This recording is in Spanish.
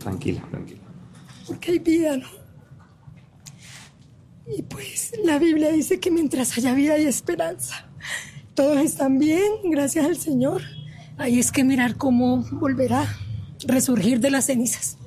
Tranquila, tranquila. Porque hay vida, ¿no? Y pues la Biblia dice que mientras haya vida hay esperanza. Todos están bien, gracias al Señor. Ahí es que mirar cómo volverá a resurgir de las cenizas.